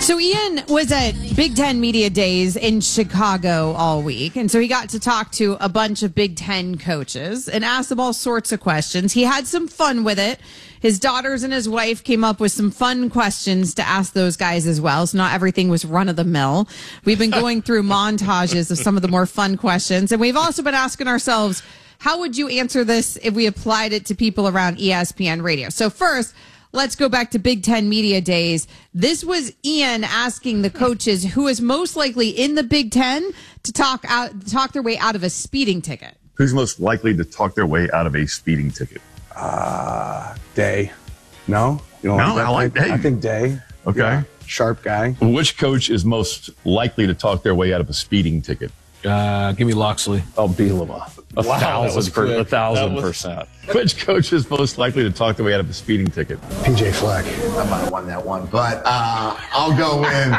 So Ian was at Big Ten Media Days in Chicago all week, and so he got to talk to a bunch of Big Ten coaches and ask them all sorts of questions. He had some fun with it. His daughters and his wife came up with some fun questions to ask those guys as well, so not everything was run-of-the-mill. We've been going through montages of some of the more fun questions, and we've also been asking ourselves, how would you answer this if we applied it to people around ESPN Radio? So first, let's go back to Big Ten Media Days. This was Ian asking the coaches who is most likely in the Big Ten to talk their way out of a speeding ticket. Who's most likely to talk their way out of a speeding ticket? Day. No? You don't No, that I like type? Day. I think Day. Okay. Yeah. Sharp guy. Which coach is most likely to talk their way out of a speeding ticket? Give me Loxley. Oh, Bielema. 1,000%. Which coach is most likely to talk their way out of a speeding ticket? PJ Fleck. I might have won that one, but I'll go with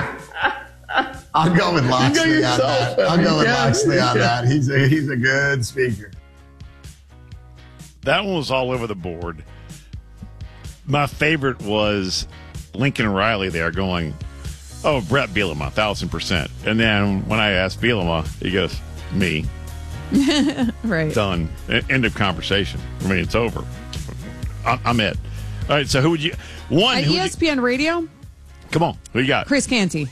Loxley on that. I'll go with Loxley on that. He's a good speaker. That one was all over the board. My favorite was Lincoln Riley there going, "Oh, Brett Bielema, 1,000%." And then when I asked Bielema, he goes, "Me." Right. Done. End of conversation. I mean, it's over. I'm it. All right, so who would you... At ESPN Radio? Come on, who you got? Chris Canty.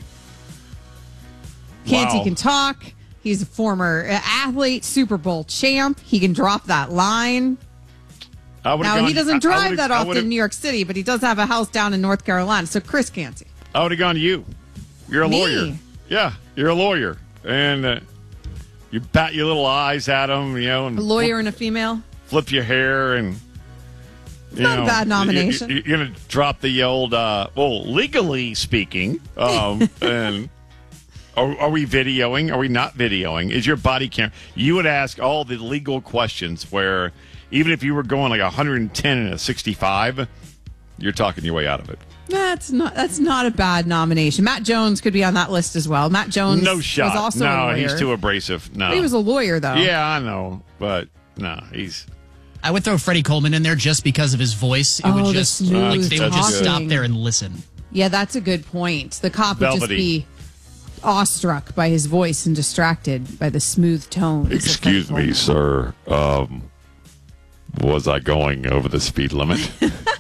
Canty Wow. can talk. He's a former athlete, Super Bowl champ. He can drop that line. Now, he doesn't drive that often in New York City, but he does have a house down in North Carolina. So, Chris Canty. I would have gone to you. You're a Me? lawyer. Yeah, you're a lawyer. And you bat your little eyes at him, and A lawyer and a female. flip your hair and... Not a bad nomination. You're going to drop the old, legally speaking, and are we videoing? Are we not videoing? Is your body camera? You would ask all the legal questions where even if you were going like 110 and a 65, you're talking your way out of it. That's not a bad nomination. Matt Jones could be on that list as well. Matt Jones No shot. was also a lawyer. He's too abrasive. No. He was a lawyer, though. Yeah, I know. But no, he's... I would throw Freddie Coleman in there just because of his voice. It would the just smooth they would just talking. stop there and listen. Yeah, that's a good point. The cop would just Velvety. be awestruck by his voice and distracted by the smooth tones. of Freddie Excuse me, Coleman. sir. Was I going over the speed limit?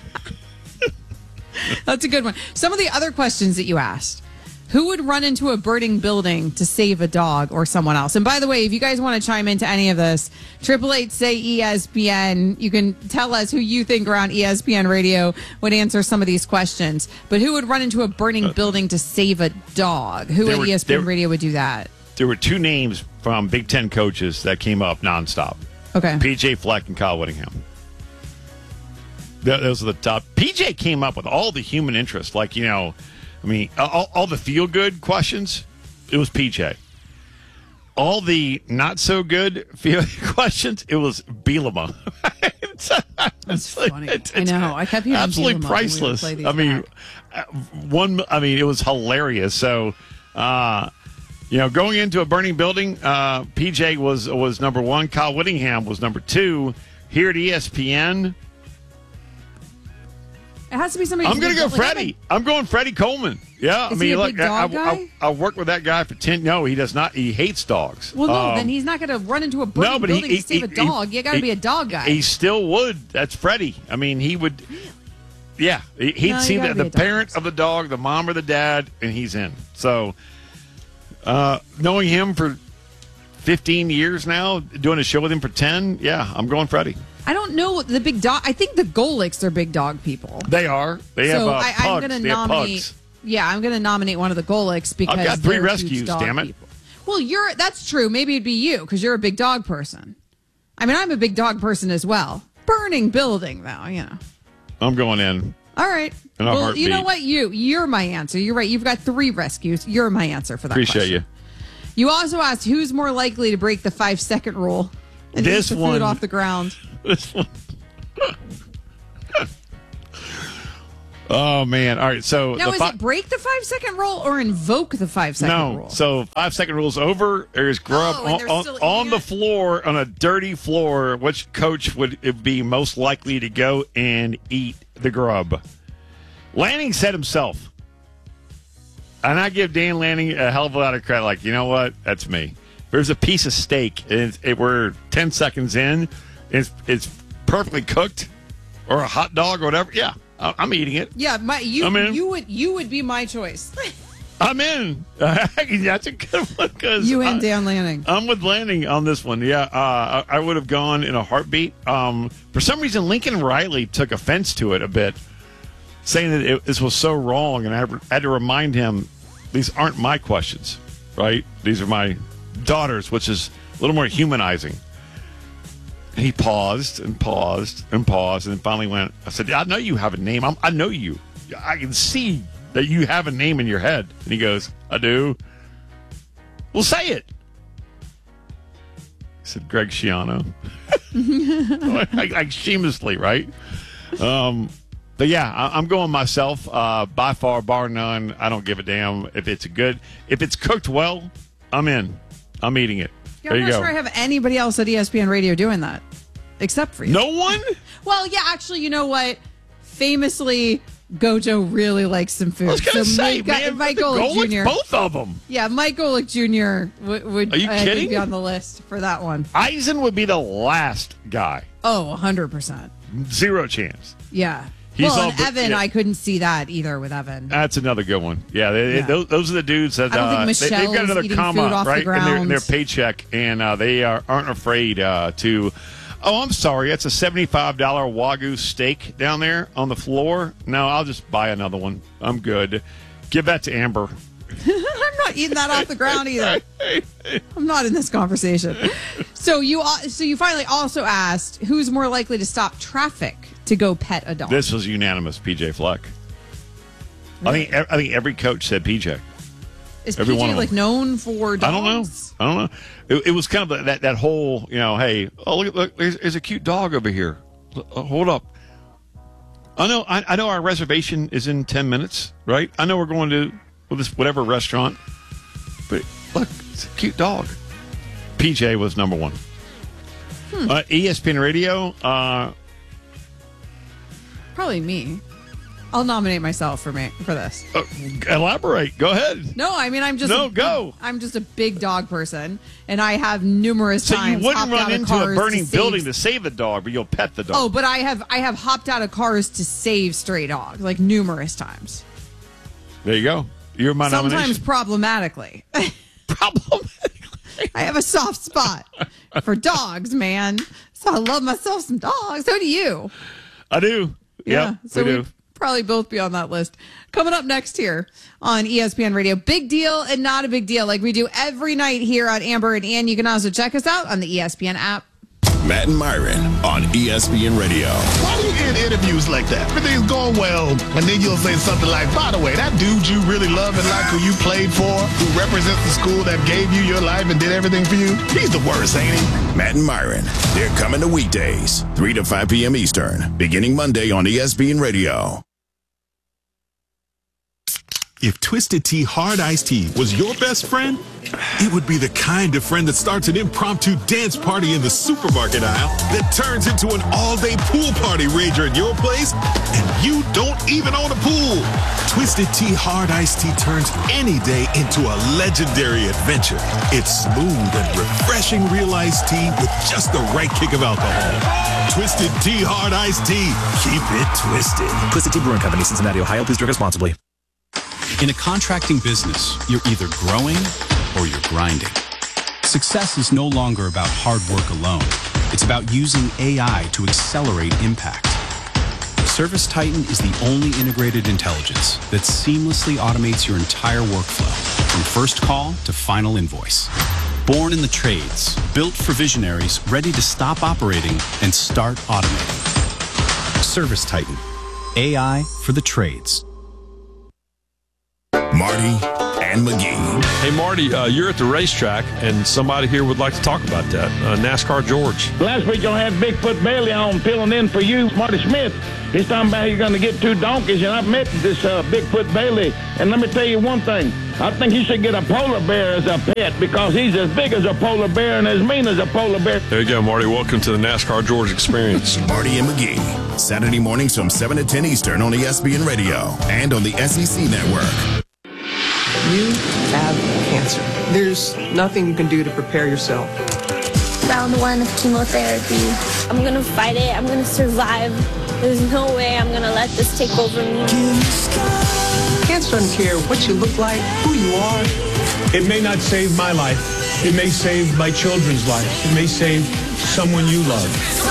That's a good one. Some of the other questions that you asked. Who would run into a burning building to save a dog or someone else? And by the way, if you guys want to chime into any of this, 888 say ESPN. You can tell us who you think around ESPN Radio would answer some of these questions. But who would run into a burning building to save a dog? Who at ESPN Radio would do that? There were two names from Big Ten coaches that came up nonstop. Okay. PJ Fleck and Kyle Whittingham. Those are the top. PJ came up with all the human interest, all the feel-good questions, it was PJ. All the not-so-good questions, it was Bielema. That's funny. I know. I kept hearing absolutely Bielema when we would priceless. play these back. It was hilarious. So, going into a burning building, PJ was number one. Kyle Whittingham was number two. Here at ESPN... It has to be somebody. I'm going to go Freddie. I'm going Freddie Coleman. Yeah, Is he a big dog guy? I worked with that guy for 10. No, he does not. He hates dogs. Well, no, then he's not going to run into a burning building to save a dog. You got to be a dog guy. He still would. That's Freddie. I mean, he would. Yeah, he'd see the parent of the dog, the mom or the dad, and he's in. So, knowing him for 15 years now, doing a show with him for 10, yeah, I'm going Freddie. I don't know the big dog. I think the Golics are big dog people. They are. They have pugs. I'm going to They have nominate. pugs. Yeah, I'm going to nominate one of the Golics because I've got 3 they're rescues, huge dog damn it. people. Well, that's true. Maybe it'd be you because you're a big dog person. I mean, I'm a big dog person as well. Burning building, though, I'm going in. All right. In a Well, heartbeat. you know what? You're my answer. You're right. You've got 3 rescues. You're my answer for that Appreciate question. You also asked who's more likely to break the 5-second rule and eat This the one. food off the ground. This one. Oh, man. All right. So Now, is it break the 5-second rule or invoke the 5-second rule? No. So 5-second rule's over. There's grub and they're still on eating the it? floor, on a dirty floor. Which coach would it be most likely to go and eat the grub? Lanning said himself. And I give Dan Lanning a hell of a lot of credit. Like, you know what? That's me. There's a piece of steak, and we're 10 seconds in. It's perfectly cooked, or a hot dog or whatever. Yeah, I'm eating it. Yeah, you would be my choice. I'm in. That's a good one. You and Dan Lanning. I'm with Lanning on this one. Yeah, I would have gone in a heartbeat. For some reason, Lincoln Riley took offense to it a bit, saying that this was so wrong, and I had to remind him, these aren't my questions, right? These are my daughter's, which is a little more humanizing. And he paused and paused and paused, and then finally went, I said, I know you have a name. I know you. I can see that you have a name in your head. And he goes, I do. Well, say it. I said, Greg Schiano. like shamelessly, right? But yeah, I'm going myself. By far, bar none. I don't give a damn if it's cooked well. I'm in. I'm eating it. Yeah, I'm not sure I have anybody else at ESPN Radio doing that, except for you. No one? Well, yeah, actually, you know what? Famously, Gojo really likes some food. I was going to say, Mike Golick Jr. Both of them. Yeah, Mike Golick Jr. would Are you kidding? be on the list for that one. Eisen would be the last guy. Oh, 100%. Zero chance. Yeah. He's and Evan, I couldn't see that either with Evan. That's another good one. Yeah, those are the dudes that I don't think they've got another eating comma food off right the in their paycheck, and they aren't afraid to. Oh, I'm sorry, that's a $75 Wagyu steak down there on the floor. No, I'll just buy another one. I'm good. Give that to Amber. I'm not eating that off the ground either. I'm not in this conversation. So you finally also asked who's more likely to stop traffic to go pet a dog. This was unanimous. PJ Fleck. Really? I think every coach said PJ. Is every PJ like known for dogs? I don't know. It was kind of that whole, hey, look, there's a cute dog over here. Hold up. I know our reservation is in 10 minutes, right? I know we're going to this whatever restaurant, but look, it's a cute dog. PJ was number one. ESPN Radio. Probably me. I'll nominate myself for this. Elaborate. Go ahead. No, I mean I'm just a big dog person, and I have numerous times. So you wouldn't run into a burning building to save the dog, but you'll pet the dog. Oh, but I have hopped out of cars to save stray dogs like numerous times. There you go. You're my nomination. Sometimes problematically. I have a soft spot for dogs, man. So I love myself some dogs. So do you. I do. Yeah. Yep, So we do. Probably both be on that list. Coming up next here on ESPN Radio, big deal and not a big deal, like we do every night here on Amber and Ann. You can also check us out on the ESPN app. Matt and Myron on ESPN Radio. Why do you get interviews like that? Everything's going well, and then you'll say something like, by the way, that dude you really love and like, who you played for, who represents the school that gave you your life and did everything for you, he's the worst, ain't he? Matt and Myron, they're coming to weekdays, 3 to 5 p.m. Eastern, beginning Monday on ESPN Radio. If Twisted Tea Hard Iced Tea was your best friend, it would be the kind of friend that starts an impromptu dance party in the supermarket aisle that turns into an all-day pool party rager at your place, and you don't even own a pool. Twisted Tea Hard Iced Tea turns any day into a legendary adventure. It's smooth and refreshing real iced tea with just the right kick of alcohol. Twisted Tea Hard Iced Tea. Keep it twisted. Twisted Tea Brewing Company, Cincinnati, Ohio. Please drink responsibly. In a contracting business, you're either growing or you're grinding. Success is no longer about hard work alone. It's about using AI to accelerate impact. ServiceTitan is the only integrated intelligence that seamlessly automates your entire workflow, from first call to final invoice. Born in the trades, built for visionaries ready to stop operating and start automating. ServiceTitan, AI for the trades. Marty and McGee. Hey, Marty, you're at the racetrack, and somebody here would like to talk about that. NASCAR George. Last week, y'all had Bigfoot Bailey on filling in for you, Marty Smith. He's talking about you're going to get 2 donkeys, and I've met this Bigfoot Bailey. And let me tell you one thing. I think you should get a polar bear as a pet because he's as big as a polar bear and as mean as a polar bear. There you go, Marty. Welcome to the NASCAR George experience. Marty and McGee, Saturday mornings from 7 to 10 Eastern on ESPN Radio and on the SEC Network. You have cancer. There's nothing you can do to prepare yourself. Round 1 of chemotherapy. I'm gonna fight it. I'm gonna survive. There's no way I'm gonna let this take over me. Cancer doesn't care what you look like, who you are. It may not save my life. It may save my children's lives. It may save someone you love.